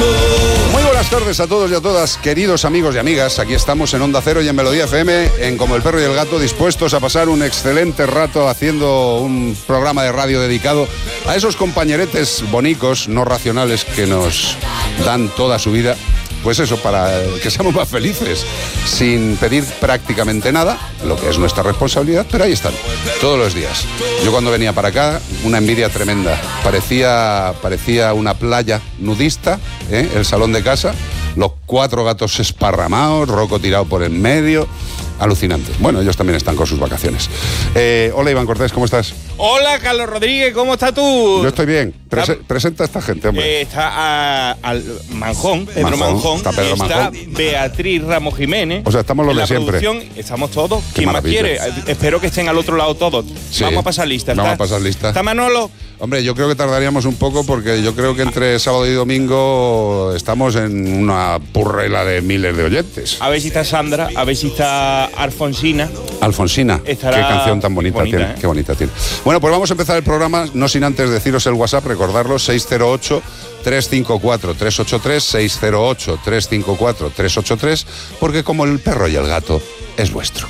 Muy buenas tardes a todos y a todas, queridos amigos y amigas. Aquí estamos en Onda Cero y en Melodía FM, en Como el Perro y el Gato, dispuestos a pasar un excelente rato haciendo un programa de radio dedicado a esos compañeretes bonicos, no racionales, que nos dan toda su vida. Pues eso, para que seamos más felices, sin pedir prácticamente nada, lo que es nuestra responsabilidad, pero ahí están, todos los días. Yo cuando venía para acá, una envidia tremenda. Parecía una playa nudista, el salón de casa, los 4 gatos esparramados, Rocco tirado por en medio. Alucinante. Bueno, ellos también están con sus vacaciones. Hola, Iván Cortés, ¿cómo estás? Hola, Carlos Rodríguez, ¿cómo estás tú? Yo estoy bien. Presenta a esta gente, hombre. Está al Manjón, Pedro Manjón. Está Pedro Manjón. Beatriz Ramos Jiménez. O sea, estamos los de siempre. Estamos todos. Qué ¿Quién más quiere? Espero que estén al otro lado todos. Sí. Vamos a pasar lista. Vamos a pasar lista. ¿Está Manolo? Hombre, yo creo que tardaríamos un poco porque yo creo que entre sábado y domingo estamos en una purrela de miles de oyentes. A ver si está Sandra, a ver si está Alfonsina. Estará. Qué canción tan bonita tiene. Qué bonita tiene. Bueno, pues vamos a empezar el programa, no sin antes deciros el WhatsApp, recordarlo, 608-354-383, 608-354-383, porque como el perro y el gato es vuestro.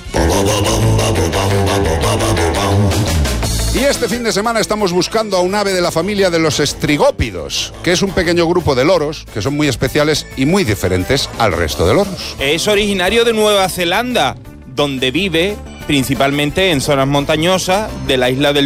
Y este fin de semana estamos buscando a un ave de la familia de los estrigópidos, que es un pequeño grupo de loros que son muy especiales y muy diferentes al resto de loros. Es originario de Nueva Zelanda, donde vive principalmente en zonas montañosas de la isla del